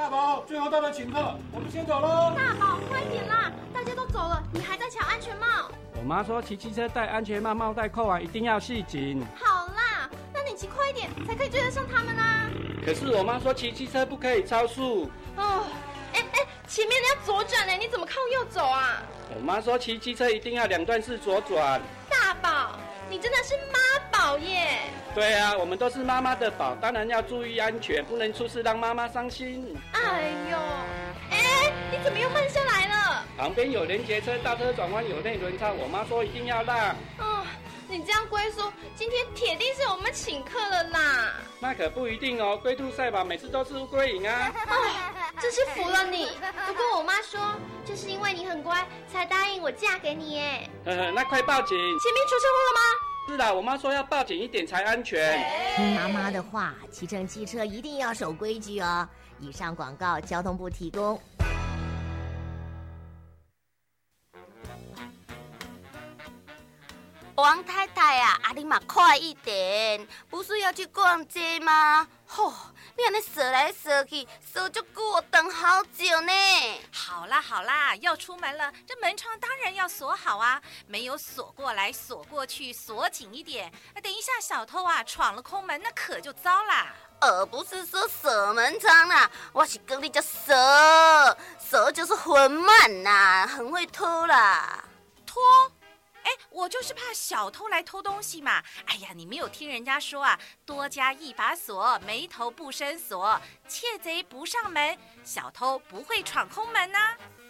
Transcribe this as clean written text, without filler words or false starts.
大宝，最后到了请客，我们先走喽。 大宝，快点啦！大家都走了，你还在抢安全帽。 我妈说骑机车戴安全帽，帽带扣完一定要系紧。 好啦，那你骑快一点，才可以追得上他们啊。 可是我妈说骑机车不可以超速。 哦，前面的要左转呢，你怎么靠右走啊？ 我妈说骑机车一定要2段式左转。 大宝，你真的是妈宝耶！ 对啊，我们都是妈妈的宝，当然要注意安全，不能出事让妈妈伤心。 哎呦，你怎么又慢下来了？ 旁边有连结车，大车转弯有内轮差，我妈说一定要让。 哦，你这样龟叔，今天铁定是我们请客了啦。 那可不一定哦，龟兔赛跑每次都是乌龟赢啊。 真是服了你。不过我妈说，就是因为你很乖，才答应我嫁给你耶。 那快报警！ 前面出车祸了吗？ 是啦，我妈说要报警一点才安全。 听妈妈的话，骑乘机车一定要守规矩哦。以上广告，交通部提供。 王太太啊，你嘛快一点，不是要去逛街吗？吼，你安尼踅来踅去，踅就久，我等好久呢。 好啦好啦，要出门了，这门窗当然要锁好啊，没有锁过来锁过去，锁紧一点。等一下小偷啊闯了空门，那可就糟啦。 不是说锁门窗啦，我是跟你讲锁就是很慢啦，很会偷啦。 偷？我就是怕小偷来偷东西嘛。哎呀，你没有听人家说啊，多加一把锁，没头不生锁，窃贼不上门，小偷不会闯空门啊。